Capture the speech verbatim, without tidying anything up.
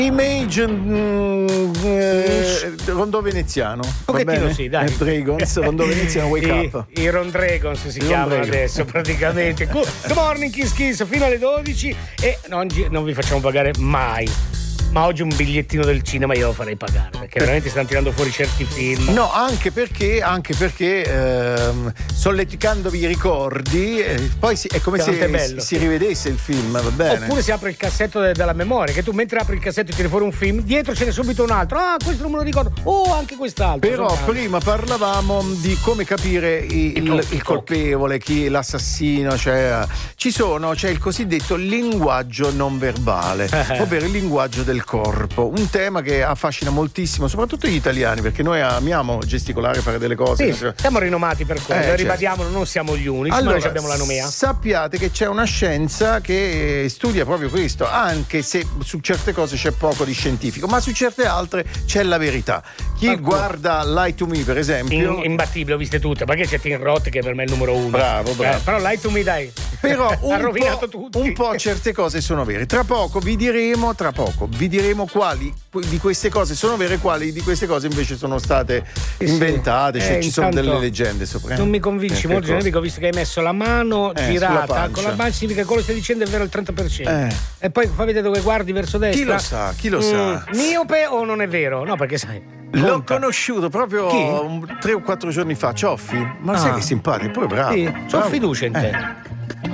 Image mm, eh, Rondò Veneziano. Un pochettino sì, dai. Eh, Dragons, Rondò Veneziano, Wake I, Up. I Ron Dragons si I chiamano Ron Dragons. adesso praticamente. Good morning Kiss Kiss fino alle dodici e non, non vi facciamo pagare mai. Ma oggi un bigliettino del cinema io lo farei pagare perché veramente stanno tirando fuori certi film. No, anche perché, anche perché ehm, solleticandovi i ricordi, eh, poi si, è come Tanto se è bello, si sì. rivedesse il film, va bene? Oppure si apre il cassetto de- della memoria, che tu mentre apri il cassetto e tiri fuori un film, dietro ce n'è subito un altro. Ah, questo non me lo ricordo. Oh, anche quest'altro. Però Soltanto. prima parlavamo di come capire i- il, trucchi, il colpevole, chi l'assassino, cioè ci sono, c'è il cosiddetto linguaggio non verbale, ovvero il linguaggio del corpo, un tema che affascina moltissimo, soprattutto gli italiani, perché noi amiamo gesticolare, fare delle cose. Sì, siamo rinomati per quello, Eh, certo. ribadiamolo, non siamo gli unici, Allora, ma noi abbiamo la nomea. sappiate che c'è una scienza che studia proprio questo, anche se su certe cose c'è poco di scientifico, ma su certe altre c'è la verità. Chi Qualcuno. guarda Lie to Me, per esempio, In, imbattibile, ho viste tutte, perché c'è Tim Roth che per me è il numero uno. Bravo, bravo. Eh, però Lie to Me, dai. però ha un rovinato po', tutti. un po' certe cose sono vere. Tra poco vi diremo, tra poco vi diremo quali di queste cose sono vere, quali di queste cose invece sono state Sì, sì. inventate, cioè Eh, ci sono intanto delle leggende sopra. Non mi convinci Eh, molto, che Gianni, ho visto che hai messo la mano Eh, girata sulla pancia. con la pancia, significa che quello che stai dicendo è vero al trenta per cento. Eh. E poi fa vedere dove guardi verso destra. Chi lo sa, chi lo sa. Miope o non è vero? No, perché sai. L'ho conta. conosciuto proprio Chi? un- tre o quattro giorni fa, Cioffi. Ma Ah. sai che simpatico, poi bravo. Sì, c'ho Bravo. fiducia in te. Eh.